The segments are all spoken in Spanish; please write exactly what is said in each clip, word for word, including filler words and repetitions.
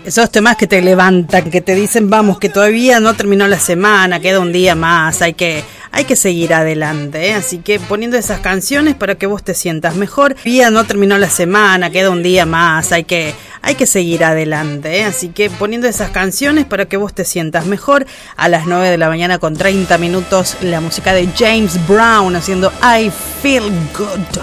Esos temas que te levantan, que te dicen, vamos, que todavía no terminó la semana, queda un día más, hay que, hay que seguir adelante, ¿eh? Así que poniendo esas canciones para que vos te sientas mejor. Todavía no terminó la semana, queda un día más, hay que, hay que seguir adelante, ¿eh? Así que poniendo esas canciones para que vos te sientas mejor. A las nueve de la mañana con treinta minutos, la música de James Brown haciendo I Feel Good.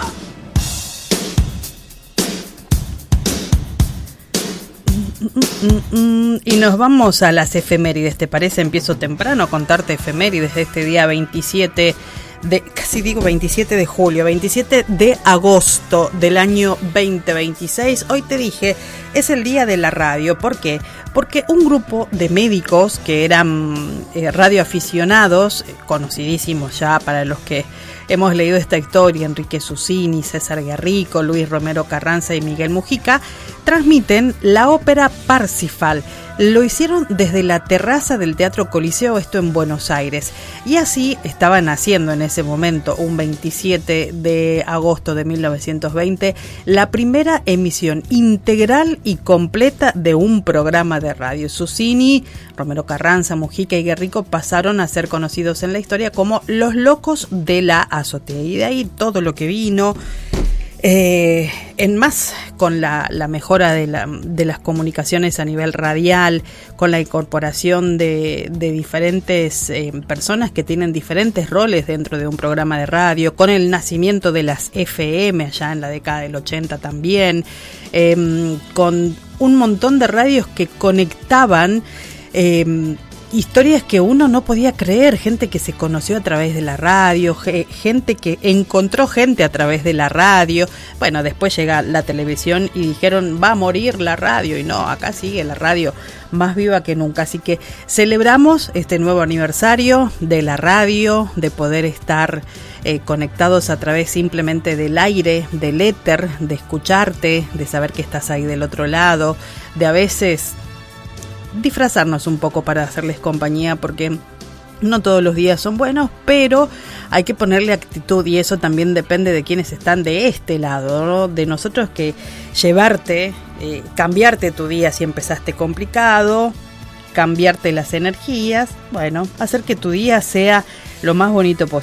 Y nos vamos a las efemérides, ¿te parece? Empiezo temprano a contarte efemérides de este día veintisiete de, casi digo veintisiete de julio, veintisiete de agosto del año veinte veintiséis. Hoy te dije, es el día de la radio. ¿Por qué? Porque un grupo de médicos que eran eh, radioaficionados, conocidísimos ya para los que hemos leído esta historia, Enrique Susini, César Guerrico, Luis Romero Carranza y Miguel Mujica, transmiten la ópera Parsifal. Lo hicieron desde la terraza del Teatro Coliseo, esto en Buenos Aires. Y así estaban haciendo en ese momento, un veintisiete de agosto de mil novecientos veinte, la primera emisión integral y completa de un programa de radio. Susini, Romero Carranza, Mujica y Guerrico pasaron a ser conocidos en la historia como los locos de la azotea. Y de ahí todo lo que vino. Eh, en más, con la, la mejora de, la, de las comunicaciones a nivel radial, con la incorporación de, de diferentes eh, personas que tienen diferentes roles dentro de un programa de radio, con el nacimiento de las F M allá en la década del ochenta también, eh, con un montón de radios que conectaban eh, historias que uno no podía creer, gente que se conoció a través de la radio, gente que encontró gente a través de la radio. Bueno, después llega la televisión y dijeron, va a morir la radio, y no, acá sigue la radio más viva que nunca. Así que celebramos este nuevo aniversario de la radio, de poder estar eh, conectados a través simplemente del aire, del éter, de escucharte, de saber que estás ahí del otro lado, de a veces disfrazarnos un poco para hacerles compañía, porque no todos los días son buenos, pero hay que ponerle actitud, y eso también depende de quienes están de este lado, ¿no? De nosotros, que llevarte, eh, cambiarte tu día si empezaste complicado, cambiarte las energías, bueno, hacer que tu día sea lo más bonito posible.